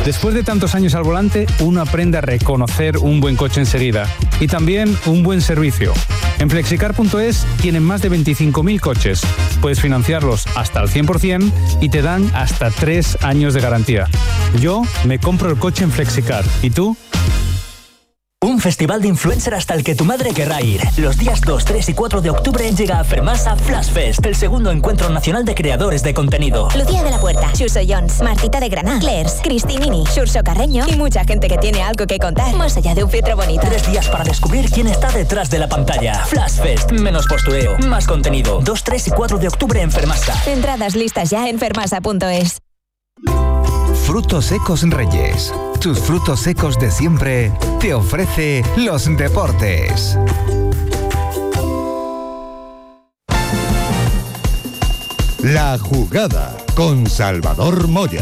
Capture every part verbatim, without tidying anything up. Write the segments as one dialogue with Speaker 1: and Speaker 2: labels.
Speaker 1: Después de tantos años al volante, uno aprende a reconocer un buen coche enseguida y también un buen servicio. En flexicar punto es tienen más de veinticinco mil coches. Puedes financiarlos hasta al cien por ciento y te dan hasta tres años de garantía. Yo me compro el coche en Flexicar. ¿Y tú?
Speaker 2: Un festival de influencer hasta el que tu madre querrá ir. Los días dos, tres y cuatro de octubre llega a Fermasa Flash Fest, el segundo encuentro nacional de creadores de contenido.
Speaker 3: Lucía de la Puerta, Xuso Jones, Martita de Granada, Clairs, Cristinini, Xurxo Carreño y mucha gente que tiene algo que contar, más allá de un filtro bonito.
Speaker 2: Tres días para descubrir quién está detrás de la pantalla. Flash Fest, menos postureo, más contenido. dos, tres y cuatro de octubre en Fermasa.
Speaker 3: Entradas listas ya en fermasa punto es.
Speaker 4: Frutos Secos Reyes. Tus frutos secos de siempre te ofrece los deportes.
Speaker 5: La jugada con Salvador Moya.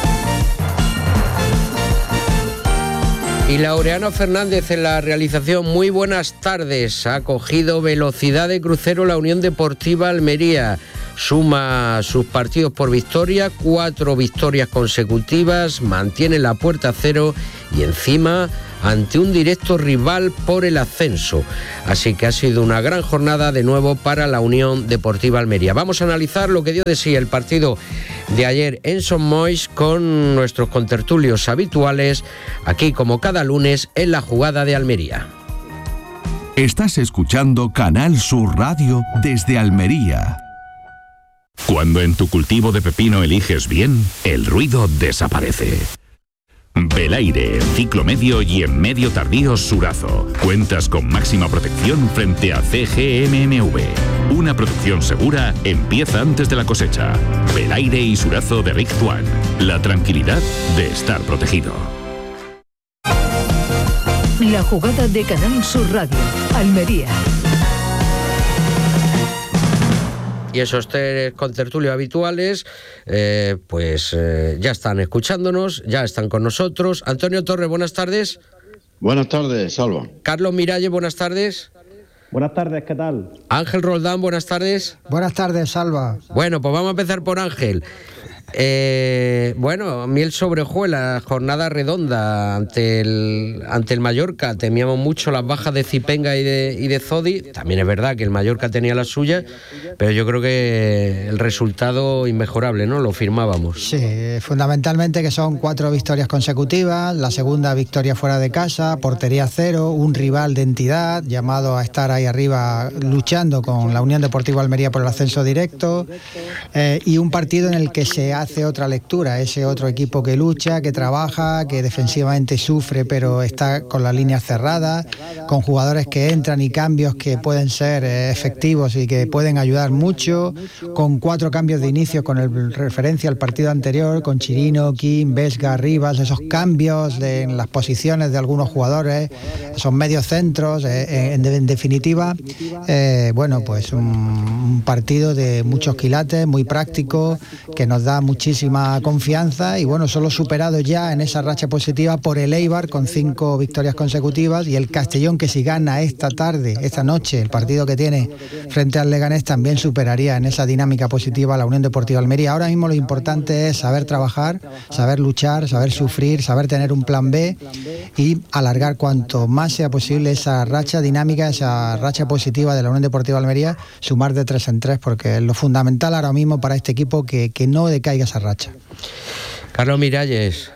Speaker 6: Y Laureano Fernández en la realización. Muy buenas tardes. Ha cogido velocidad de crucero la Unión Deportiva Almería. Suma sus partidos por victoria, cuatro victorias consecutivas, mantiene la puerta a cero y encima ante un directo rival por el ascenso. Así que ha sido una gran jornada de nuevo para la Unión Deportiva Almería. Vamos a analizar lo que dio de sí el partido de ayer en Son Moix con nuestros contertulios habituales, aquí como cada lunes en La Jugada de Almería.
Speaker 7: Estás escuchando Canal Sur Radio desde Almería.
Speaker 8: Cuando en tu cultivo de pepino eliges bien, el ruido desaparece. Belaire, en ciclo medio y en medio tardío Surazo. Cuentas con máxima protección frente a C G M M V. Una producción segura empieza antes de la cosecha. Belaire y Surazo de Rick Tuan. La tranquilidad de estar protegido.
Speaker 9: La jugada de Canal Sur Radio, Almería.
Speaker 6: Y esos tres contertulios habituales, eh, pues eh, ya están escuchándonos, ya están con nosotros. Antonio Torres, buenas tardes.
Speaker 10: Buenas tardes, Salva.
Speaker 6: Carlos Miralles, buenas tardes.
Speaker 11: Buenas tardes, ¿qué tal?
Speaker 6: Ángel Roldán, buenas tardes.
Speaker 12: Buenas tardes, Salva.
Speaker 6: Bueno, pues vamos a empezar por Ángel. Eh, bueno, miel sobre hojuelas, jornada redonda ante el ante el Mallorca. Temíamos mucho las bajas de Zipenga y de, y de Zodi. También es verdad que el Mallorca tenía las suyas, pero yo creo que el resultado inmejorable, ¿no? Lo firmábamos.
Speaker 12: Sí, fundamentalmente que son cuatro victorias consecutivas, la segunda victoria fuera de casa, portería cero, un rival de entidad llamado a estar ahí arriba luchando con la Unión Deportiva Almería por el ascenso directo, eh, y un partido en el que se hace otra lectura, ese otro equipo que lucha, que trabaja, que defensivamente sufre pero está con las líneas cerradas, con jugadores que entran y cambios que pueden ser eh, efectivos y que pueden ayudar mucho, con cuatro cambios de inicio con el referencia al partido anterior, con Chirino, Kim, Vesga, Rivas, esos cambios de, en las posiciones de algunos jugadores, esos medios centros, eh, en, en definitiva, eh, bueno, pues un, un partido de muchos quilates, muy práctico, que nos da muchísima confianza y bueno, solo superado ya en esa racha positiva por el Eibar con cinco victorias consecutivas y el Castellón, que si gana esta tarde, esta noche, el partido que tiene frente al Leganés, también superaría en esa dinámica positiva a la Unión Deportiva Almería. Ahora mismo lo importante es saber trabajar, saber luchar, saber sufrir, saber tener un plan B y alargar cuanto más sea posible esa racha dinámica, esa racha positiva de la Unión Deportiva Almería, sumar de tres en tres, porque es lo fundamental ahora mismo para este equipo que, que no decaiga esa racha.
Speaker 6: Carlos Miralles.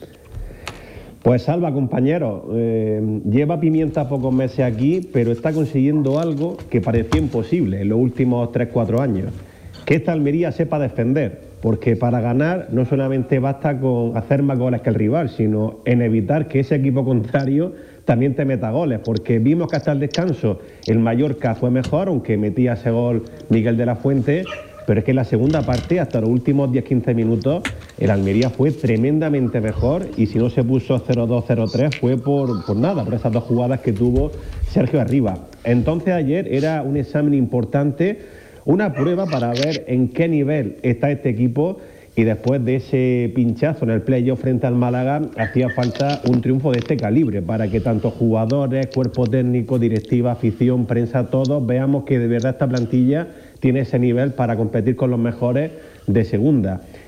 Speaker 11: Pues Salva, compañero, eh, lleva Pimienta pocos meses aquí, pero está consiguiendo algo que parecía imposible en los últimos tres cuatro años, que esta Almería sepa defender, porque para ganar no solamente basta con hacer más goles que el rival, sino en evitar que ese equipo contrario también te meta goles, porque vimos que hasta el descanso el Mallorca fue mejor, aunque metía ese gol Miguel de la Fuente, pero es que en la segunda parte, hasta los últimos diez quince minutos, el Almería fue tremendamente mejor, y si no se puso cero dos cero tres fue por, por nada, por esas dos jugadas que tuvo Sergio Arriba. Entonces ayer era un examen importante, una prueba para ver en qué nivel está este equipo, y después de ese pinchazo en el playoff frente al Málaga, hacía falta un triunfo de este calibre para que tanto jugadores, cuerpo técnico, directiva, afición, prensa, todos veamos que de verdad esta plantilla tiene ese nivel para competir con los mejores de segunda.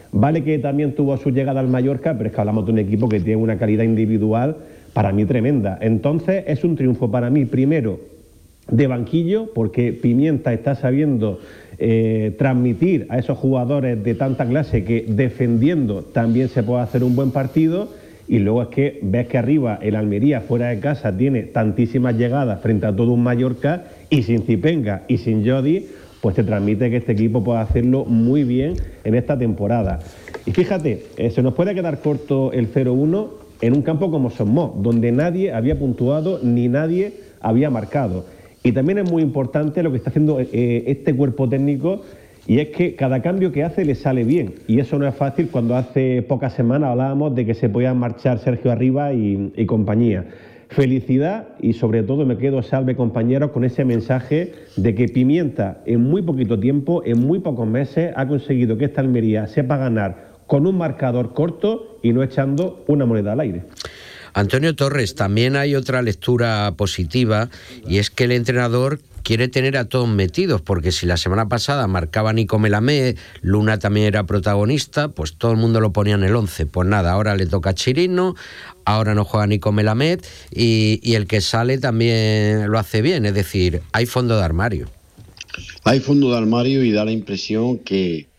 Speaker 11: Vale que también tuvo su llegada al Mallorca, pero es que hablamos de un equipo que tiene una calidad individual para mí tremenda. Entonces es un triunfo para mí, primero, de banquillo, porque Pimienta está sabiendo eh, transmitir a esos jugadores de tanta clase que defendiendo también se puede hacer un buen partido. Y luego es que ves que arriba el Almería fuera de casa tiene tantísimas llegadas frente a todo un Mallorca, y sin Zipenga y sin Jodi, pues te transmite que este equipo puede hacerlo muy bien en esta temporada. Y fíjate, eh, se nos puede quedar corto el cero uno en un campo como Somos, donde nadie había puntuado ni nadie había marcado. Y también es muy importante lo que está haciendo eh, este cuerpo técnico, y es que cada cambio que hace le sale bien, y eso no es fácil cuando hace pocas semanas hablábamos de que se podían marchar Sergio Arribas y, y compañía. Felicidad, y sobre todo me quedo, Salve, compañeros, con ese mensaje de que Pimienta en muy poquito tiempo, en muy pocos meses, ha conseguido que esta Almería sepa ganar con un marcador corto y no echando una moneda al aire.
Speaker 6: Antonio Torres, también hay otra lectura positiva, y es que el entrenador quiere tener a todos metidos, porque si la semana pasada marcaba Nico Melamed, Luna también era protagonista, pues todo el mundo lo ponía en el once. Pues nada, ahora le toca a Chirino, ahora no juega Nico Melamed, y, y el que sale también lo hace bien, es decir, hay fondo de armario.
Speaker 10: Hay fondo de armario y da la impresión que,